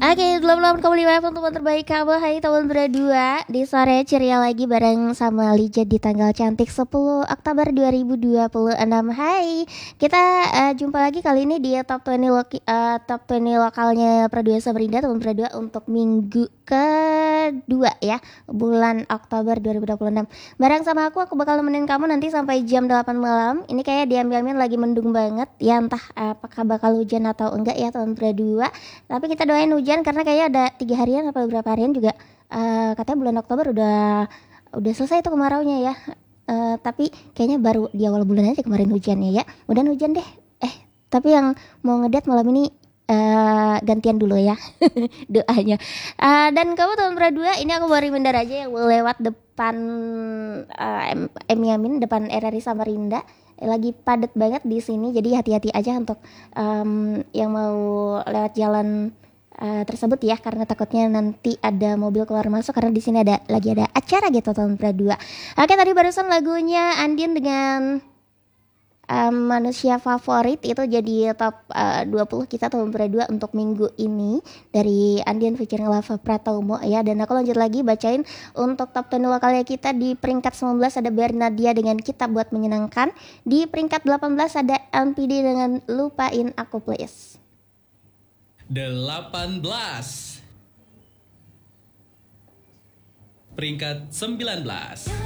Oke, 88,5 FM teman terbaik kamu. Hai teman berdua. Di sore ceria lagi bareng sama Lija di tanggal cantik 10 Oktober 2026. Hai. Kita jumpa lagi kali ini di Top 20 Top 20 lokalnya Pradua Samarinda teman berdua untuk minggu kedua ya, bulan Oktober 2026. Bareng sama aku bakal nemenin kamu nanti sampai jam 8 malam. Ini kayak diam-diamin lagi mendung banget. Ya entah apakah bakal hujan atau enggak ya teman berdua. Tapi kita doain hujan karena kayaknya ada 3 harian atau beberapa harian juga katanya bulan Oktober udah selesai tuh kemaraunya ya. Tapi kayaknya baru di awal bulan aja kemarin hujannya ya. Mudahan hujan deh. Tapi yang mau ngedate malam ini gantian dulu ya doanya. Dan kamu teman berdua, ini aku baru reminder aja yang lewat depan Yamin, depan RRI Samarinda. Lagi padat banget di sini, jadi hati-hati aja untuk yang mau lewat jalan tersebut ya, karena takutnya nanti ada mobil keluar masuk karena di sini lagi ada acara gitu teman berdua. Oke, tadi barusan lagunya Andien dengan manusia favorit itu jadi top 20 kita teman berdua untuk minggu ini dari Andien featuring Lava Pratama ya. Dan aku lanjut lagi bacain untuk top 10 lokalnya kita. Di peringkat 19 ada Bernadia dengan Kita Buat Menyenangkan. Di peringkat 18 ada LPD dengan Lupain Aku Please. 18. Peringkat 19.